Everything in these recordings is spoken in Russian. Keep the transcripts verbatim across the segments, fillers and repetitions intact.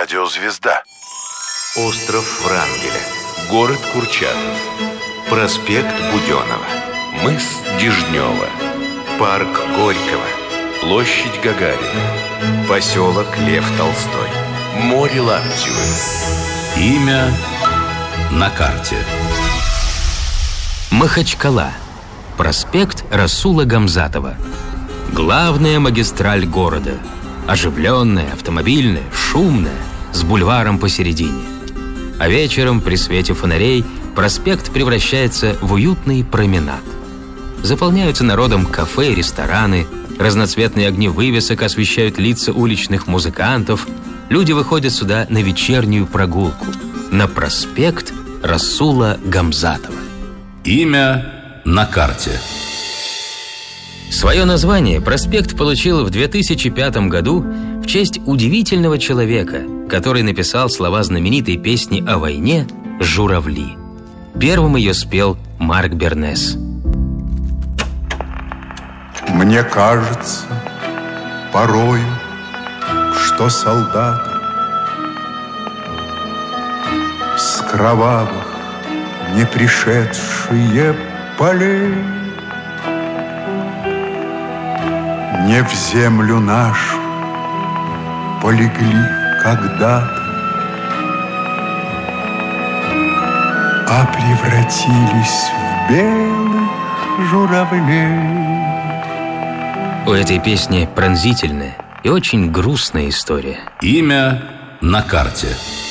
Радиозвезда. Остров Врангеля. Город Курчатов. Проспект Буденова. Мыс Дежнева. Парк Горького. Площадь Гагарина. Поселок Лев Толстой. Море Лаптевы. Имя на карте. Махачкала. Проспект Расула Гамзатова. Главная магистраль города. Оживленная, автомобильная, шумная, с бульваром посередине. А вечером при свете фонарей проспект превращается в уютный променад. Заполняются народом кафе, рестораны, разноцветные огни вывесок освещают лица уличных музыкантов. Люди выходят сюда на вечернюю прогулку. На проспект Расула Гамзатова. Имя на карте. Свое название проспект получил в две тысячи пятом году в честь удивительного человека, который написал слова знаменитой песни о войне «Журавли». Первым ее спел Марк Бернес. Мне кажется порою, что солдаты с кровавых не пришедшие полей не в землю нашу полегли когда-то, а превратились в белых журавлей. У этой песни пронзительная и очень грустная история. Имя на карте.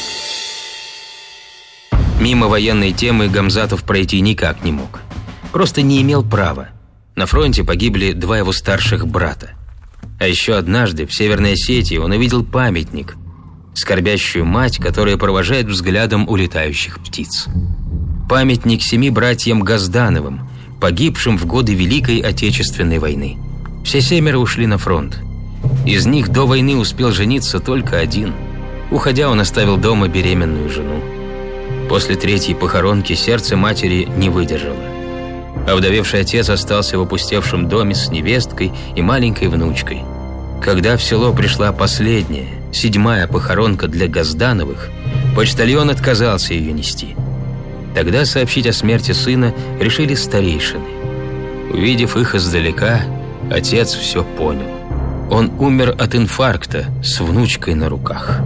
Мимо военной темы Гамзатов пройти никак не мог. Просто не имел права. На фронте погибли два его старших брата. А еще однажды в Северной Осетии он увидел памятник, скорбящую мать, которая провожает взглядом улетающих птиц. Памятник семи братьям Газдановым, погибшим в годы Великой Отечественной войны. Все семеро ушли на фронт. Из них до войны успел жениться только один. Уходя, он оставил дома беременную жену. После третьей похоронки сердце матери не выдержало. Овдовевший отец остался в опустевшем доме с невесткой и маленькой внучкой. Когда в село пришла последняя, седьмая похоронка для Газдановых, почтальон отказался ее нести. Тогда сообщить о смерти сына решили старейшины. Увидев их издалека, отец все понял. Он умер от инфаркта с внучкой на руках.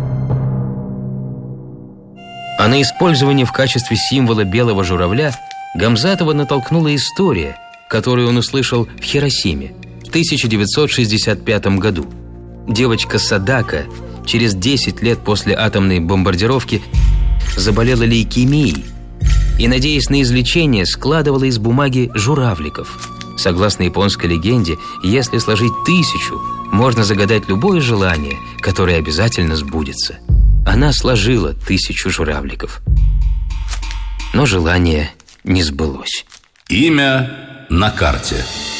А на использование в качестве символа белого журавля Гамзатова натолкнула история, которую он услышал в Хиросиме в тысяча девятьсот шестьдесят пятом году. Девочка Садака через десять лет после атомной бомбардировки заболела лейкемией и, надеясь на излечение, складывала из бумаги журавликов. Согласно японской легенде, если сложить тысячу, можно загадать любое желание, которое обязательно сбудется. Она сложила тысячу журавликов. Но желание не сбылось. Имя на карте.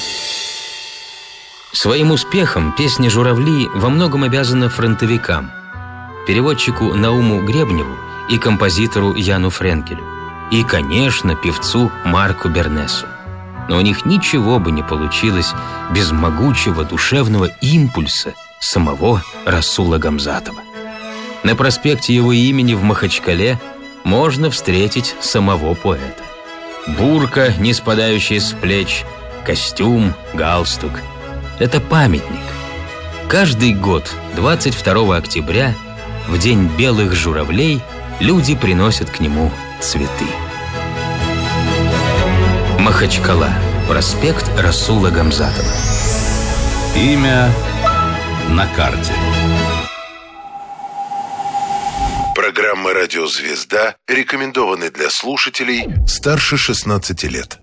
Своим успехом песня «Журавли» во многом обязана фронтовикам, переводчику Науму Гребневу и композитору Яну Френкелю, и, конечно, певцу Марку Бернесу. Но у них ничего бы не получилось без могучего душевного импульса самого Расула Гамзатова. На проспекте его имени в Махачкале можно встретить самого поэта. Бурка, не спадающая с плеч, костюм, галстук – это памятник. Каждый год, двадцать второго октября, в день белых журавлей, люди приносят к нему цветы. Махачкала. Проспект Расула Гамзатова. Имя на карте. Программа «Радиозвезда» рекомендованы для слушателей старше шестнадцати лет.